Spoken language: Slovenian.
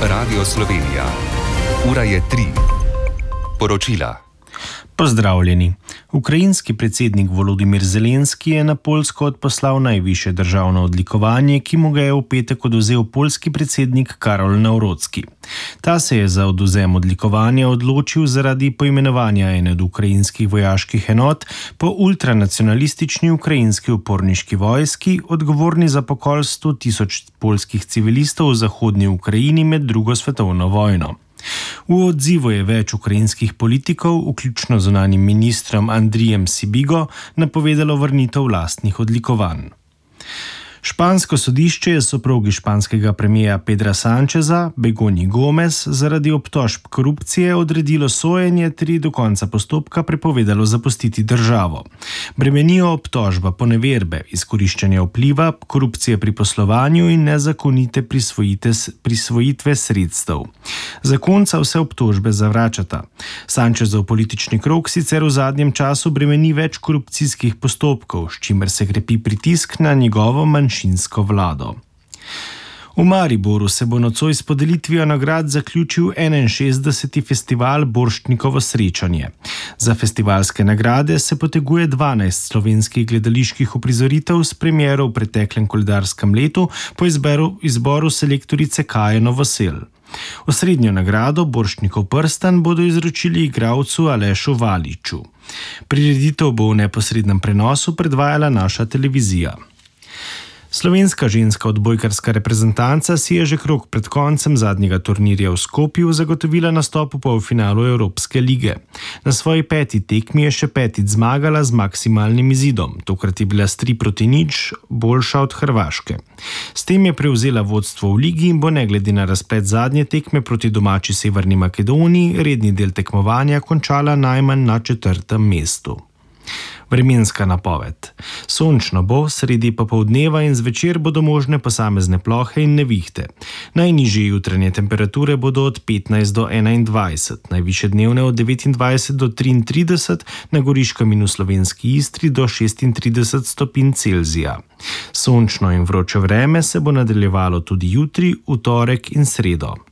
Radio Slovenija. Ura je 3. Poročila. Pozdravljeni. Ukrajinski predsednik Volodimir Zelenski je na Poljsko odposlal najvišje državno odlikovanje, ki mu ga je v petek odvzel poljski predsednik Karol Nawrocki. Ta se je za odvzem odlikovanja odločil zaradi poimenovanja ene od ukrajinskih vojaških enot po ultranacionalistični ukrajinski uporniški vojski, odgovorni za pokol 100 tisoč poljskih civilistov v zahodni Ukrajini med drugo svetovno vojno. V odzivu je več ukrajinskih politikov, vključno z zunanjim ministrom Andrijem Sibigo, napovedalo vrnitev lastnih odlikovanj. Špansko sodišče je soprogi španskega premierja Pedra Sancheza, Begonji Gomez, zaradi obtožb korupcije odredilo sojenje ter do konca postopka prepovedalo zapustiti državo. Bremenijo obtožba poneverbe, izkoriščanja vpliva, korupcije pri poslovanju in nezakonite prisvojitve sredstev. Zakonca vse obtožbe zavračata. Sanchezov politični krog sicer v zadnjem času bremeni več korupcijskih postopkov, s čimer se krepi pritisk na njegovo manjšinsko vlado. V Mariboru se bo nocoj s podelitvijo nagrad zaključil 61. festival Borštnikovo srečanje. Za festivalske nagrade se poteguje 12 slovenskih gledaliških uprizoritev s premiero v preteklem koledarskem letu po izboru selektorice Kaje Novosel. Osrednjo nagrado Borštnikov prstan bodo izročili igralcu Alešu Valiču. Prireditev bo v neposrednem prenosu predvajala naša televizija. Slovenska ženska odbojkarska reprezentanca si je že krog pred koncem zadnjega turnirja v Skopju zagotovila nastop v polfinalu Evropske lige. Na svoji 5. tekmi je še 5. zmagala z maksimalnim izidom, tokrat je bila s 3-0 boljša od Hrvaške. S tem je prevzela vodstvo v ligi in bo ne glede na razplet zadnje tekme proti domači Severni Makedoniji redni del tekmovanja končala najmanj na 4. mestu. Vremenska napoved. Sončno bo, sredi popoldneva in zvečer bodo možne posamezne plohe in nevihte. Najnižje jutranje temperature bodo od 15 do 21, najvišje dnevne od 29 do 33, na Goriškem in v slovenski Istri do 36 stopinj Celzija. Sončno in vroče vreme se bo nadaljevalo tudi jutri, v torek in sredo.